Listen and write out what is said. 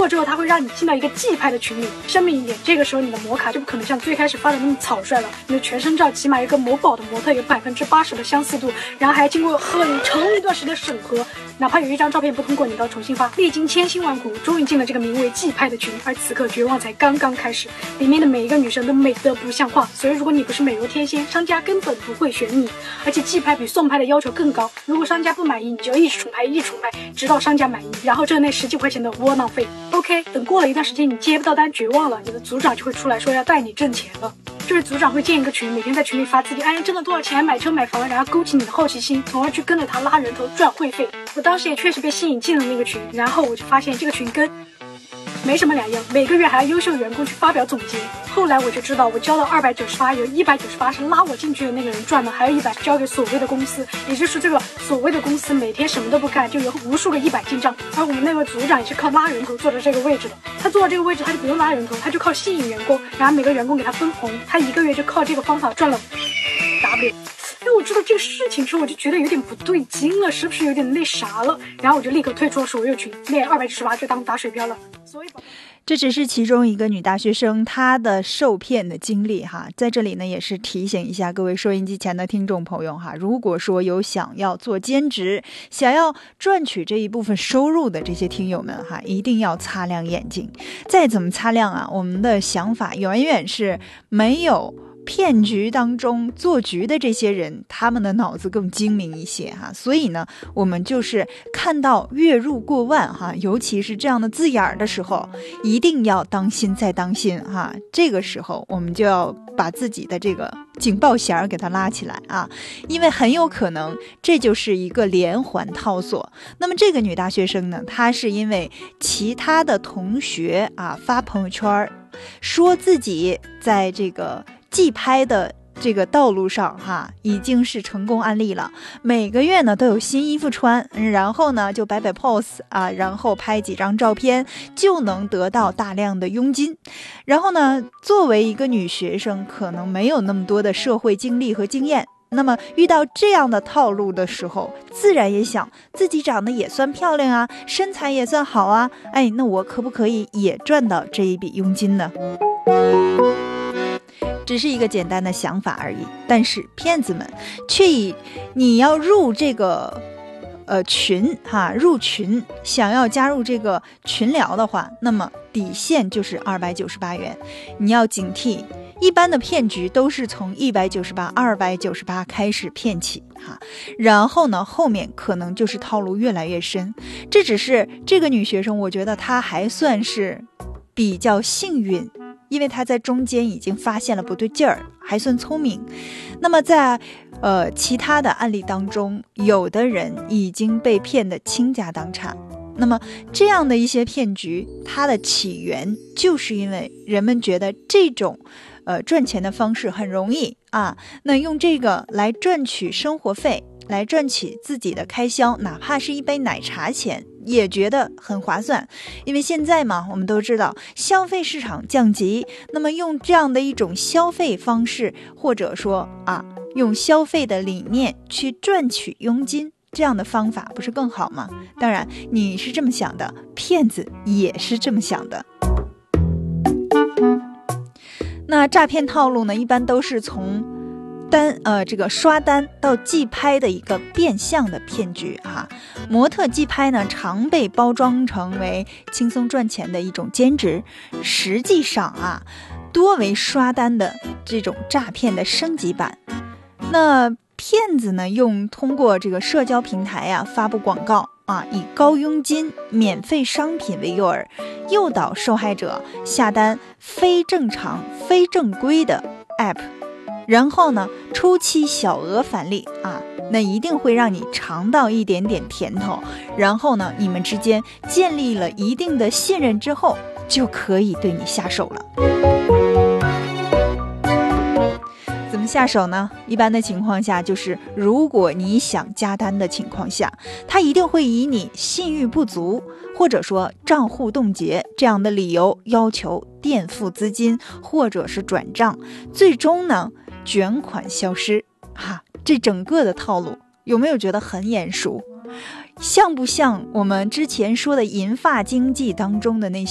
过之后，它会让你进到一个 G 派的群里。声明一点，这个时候你的模卡就不可能像最开始发的那么草率了，你的全身照起码有个某宝的模特有80%的相似度，然后还经过很长一段时间的审核，哪怕有一张照片不通过，你都要重新发。历经千辛万苦，终于进了这个名为 G 派的群，而此刻绝望才刚刚开始。里面的每一个女生都美得不像话，所以如果你不是美如天仙，商家根本不会选你。而且 G 派比送拍的要求更高，如果商家不满意，你就要一直重拍，直到商家满意，然后挣那10几块钱的窝囊费。OK， 等过了一段时间你接不到单绝望了，你的组长就会出来说要带你挣钱了。就是组长会建一个群，每天在群里发自己挣了多少钱，买车买房，然后勾起你的好奇心，从而去跟着他拉人头赚会费。我当时也确实被吸引进了那个群，然后我就发现这个群跟没什么两样，每个月还要优秀员工去发表总结。后来我就知道，我交了298，有198是拉我进去的那个人赚的，还有100交给所谓的公司，也就是这个所谓的公司每天什么都不干，就有无数个100进账。而我们那位组长也是靠拉人头坐在这个位置的，他坐到这个位置他就不用拉人头，他就靠吸引员工，然后每个员工给他分红，他1个月就靠这个方法赚了 W。我知道这个事情之后，我就觉得有点不对劲了，是不是有点那啥了？然后我就立刻退出了所有群，那298就当打水漂了。所以这只是其中一个女大学生她的受骗的经历哈，在这里呢也是提醒一下各位收音机前的听众朋友哈，如果说有想要做兼职、想要赚取这一部分收入的这些听友们哈，一定要擦亮眼睛。再怎么擦亮啊，我们的想法远远是没有骗局当中做局的这些人，他们的脑子更精明一些哈，所以呢，我们就是看到月入过万哈，尤其是这样的字眼的时候，一定要当心再当心哈。这个时候我们就要把自己的这个警报弦给它拉起来啊，因为很有可能这就是一个连环套索。那么这个女大学生呢，她是因为其他的同学啊发朋友圈说自己在这个寄拍的这个道路上哈，已经是成功案例了。每个月呢都有新衣服穿，然后呢就摆 pose 啊，然后拍几张照片就能得到大量的佣金。然后呢，作为一个女学生，可能没有那么多的社会经历和经验，那么遇到这样的套路的时候，自然也想自己长得也算漂亮啊，身材也算好啊，那我可不可以也赚到这一笔佣金呢？只是一个简单的想法而已，但是骗子们却以你要入这个群哈，入群想要加入这个群聊的话，那么底线就是298元，你要警惕。一般的骗局都是从198、298开始骗起哈，然后呢，后面可能就是套路越来越深。这只是这个女学生，我觉得她还算是比较幸运，因为他在中间已经发现了不对劲儿，还算聪明。那么在其他的案例当中，有的人已经被骗得倾家荡产。那么这样的一些骗局，它的起源就是因为人们觉得这种赚钱的方式很容易啊，那用这个来赚取生活费，来赚取自己的开销，哪怕是一杯奶茶钱也觉得很划算。因为现在嘛，我们都知道消费市场降级，那么用这样的一种消费方式，或者说用消费的理念去赚取佣金，这样的方法不是更好吗？当然你是这么想的，骗子也是这么想的。那诈骗套路呢，一般都是从这个刷单到寄拍的一个变相的骗局哈。模特寄拍呢，常被包装成为轻松赚钱的一种兼职，实际上多为刷单的这种诈骗的升级版。那骗子呢，通过这个社交平台发布广告以高佣金、免费商品为诱饵，诱导受害者下单非正常、非正规的 app， 然后呢，初期小额返利那一定会让你尝到一点点甜头，然后呢，你们之间建立了一定的信任之后，就可以对你下手了。怎么下手呢？一般的情况下，就是如果你想加单的情况下，他一定会以你信誉不足，或者说账户冻结这样的理由，要求垫付资金或者是转账，最终呢卷款消失这整个的套路有没有觉得很眼熟？像不像我们之前说的银发经济当中的那